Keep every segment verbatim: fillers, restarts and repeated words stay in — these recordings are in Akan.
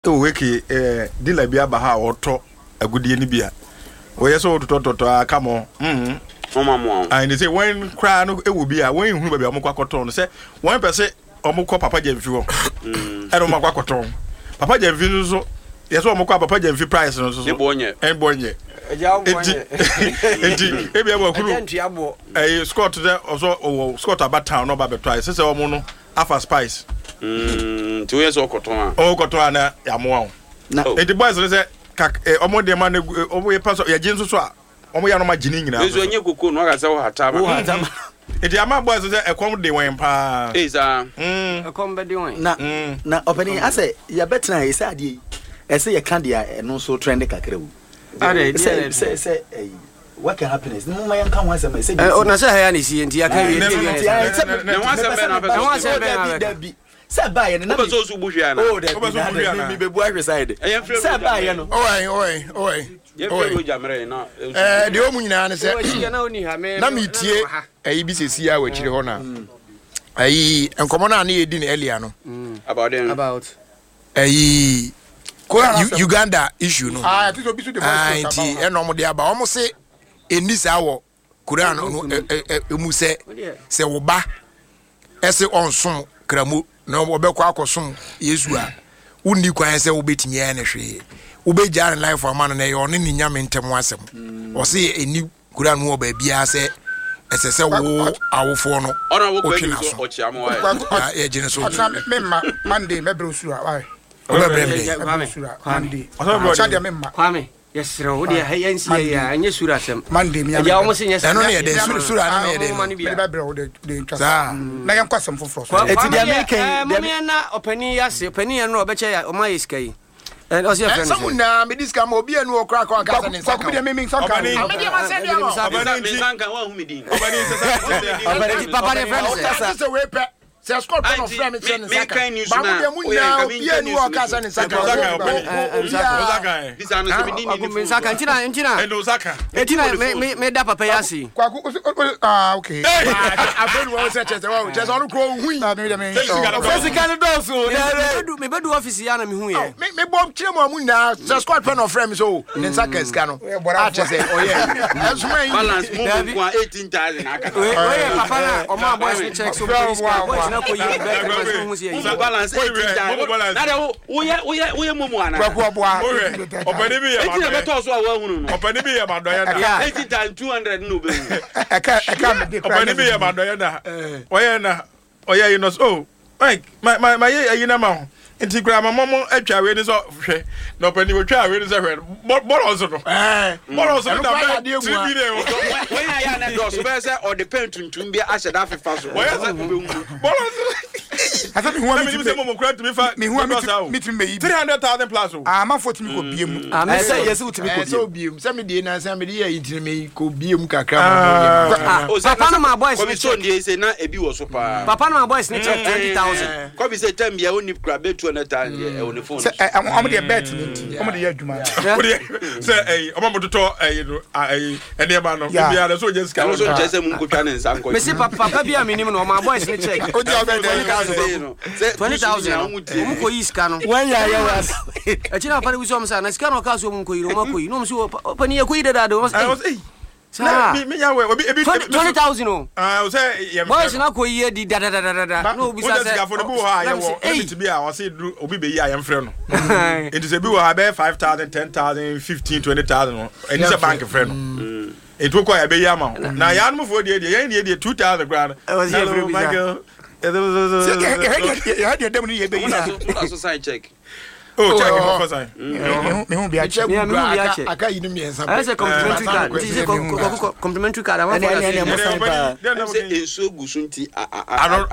to weki eh dealer bia ba ha oto agudie ni bia we yeso to to to aka mo mhm mama mo and they say when cry no e wo bia when hu ba bia omko akoto no say one person omko papa Jamfi wo mhm e no omko akoto papa Jamfi no so yeso omko papa Jamfi price no so so e bonye e bonye eja bonye enti e bia ba kuru agenti abo eh Scott there also Scott Abatown no ba be try say say omo no afa spice mm to yeso okoto a okoto na yamoa na enti boys say omo de ma na omo ye paso ye gin so so a omo ya no ma gini nyina ezo nye koko no aga se wo hataba wo hataba enti ama boys say ekom de wen pa eza mm ekom be de wen na na openi ase ya betra e say ade e say ye kan dia eno so trend kakra wu ade say say say what can happiness no man kan wan say say o na say ha ni si enti aka wi ne wan se be na be wan se be na be say ba ye na be so su buhwe ana oh de mi be bu ahwe side say ba ye no oi oi oi ye fe ro jamre na eh de o mu nyina ne se na mi tie ayi bi sesi a wachire ho na ayi enkomo na na yedi na elia no about them about ayi Uganda issue no ah ti so bi so the voice anti eno de aba o mo se enisa wo Quran no emu se se wo ba ese onsom kramo na obekọ akosom Yesu a unni kwan se wo betimi ya ne hwe wo be jare life amana na ye one ni nyame ntem asem o se eni Quran wo ba bia se ese se wo awofo no ona wo kwa ni so ochiamo wa ya jine so me ma Monday me bro sura why obebremde Monday Monday me ma kwame yesro wo de ya nsi ya anye sura asem Monday me ya wo se nyesa eno ne de sura sura na ne de me ba bro de de interest na yan kwasem foforo so eti the American mo me na opani yase opani ya no obeche ya o ma yeskai and also your friends some na me diska ma obi anu okra kwa kasa ne saka ko de me me saka me de ma se dia ma obani sanka wa hu medin obani se papa de friends kasa se we pe se score pen of frame se ne saka ba mo de mu na obi anu okasa ne saka Osaka bisa no se medin ni ni saka ntina ntina eno Osaka ntina me me da papa yase kwa ah okay abenu wo se chese wo chese onu ko hu na me de me physical dose o me be do office ya na me hu ye me me bom kire mo mu na se score pen of frame so ne saka ska no a chese oye asuma yi balance mo ko eighteen thousand aka oye papa na o ma boys ni check so boys na ko yi be ma hu se yi balance eighteen thousand na de wo ye wo ye wo ye mo mu ana kwa kwa boa opani bi ya eighteen be to so a wa hunu no opani bi ya madoya na eighteen thousand two hundred no be eka eka me de opani bi ya madoya na oye na oye no so like my my my ye na ma nti kura ma momo atwa we ni so hwe na opani we twa we ni so hwe boro so no eh boro so na be three billion when I ya na do so be say or the pen tuntum bi a hye da fefa so oye so boro so asa me hu me me say momo kura to me fa me hu me me me three hundred thousand plus o ah ma forty me ko biem ah me say yes utimi ko so biem se me de na se me de ya yitiri me ko biem kakra mo papa na my boys ni so dey say na ebi wo so pa papa na my boys ni check twenty thousand ko bi say time ya oni kura be two hundred thousand e on the phone say am de bet ni am de ya adwuma say eh omo mototo eh eh ene ba no bia na so je ska so je say mun ko twa ne nsa nko me say papa bia me nim no my boys ni check o di obe de twenty thousand omu ko yi ska no when ya ya was e china papa we so am say na ska no ka so omu ko yi no ma ko yi no so pani ya ko yi da da o say me me ya we obi ebi twenty thousand o ah o say ye boys na ko yi di da da da da da no bi say say for the bo ha ye wo limit bi a o say obi be yi a ye mfre no it is a bi wo ha be five thousand ten thousand fifteen twenty thousand any say bank mfre no it wo ko ya be yi ama na ya no fo de de ye ne de two thousand grand hello Michael ya de dem ni ye be yi na so sign check oh check it for sign me hu bia check aka yi nim yensa I say complimentary card this is complimentary card I want for that say enso gusunti a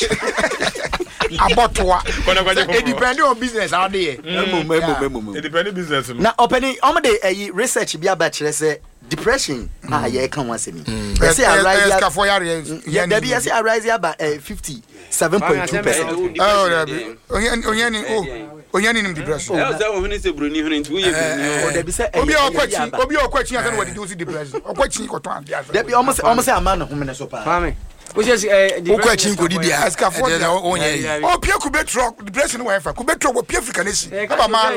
abotoa it depend on business how dey it depend on business na openi omo de ayi research bia ba kire say depression ah ye kan wan semi e say arise ya for ya ya da bia say arise ya ba fifty-seven point two percent oh da bi onyani oh onyani nim depression e say wo ni say broni hunu nti wo ye broni o da bi say obi okwachi obi okwachi asa no we do depression okwachi ko to an bia da bi almost almost a man no home ne so pa mami wokɔ akyi nkɔdi bia Asikafoɔ ɛdeɛ deɛ. wonyɛ yi Oh, Pierre Kube truck, the dressing wife, Kube truck, Pierre Africanesi. About my